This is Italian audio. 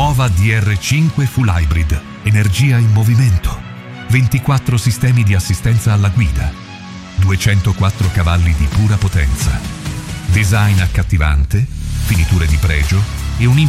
Nuova DR5 Full Hybrid, energia in movimento, 24 sistemi di assistenza alla guida, 204 cavalli di pura potenza, design accattivante, finiture di pregio e un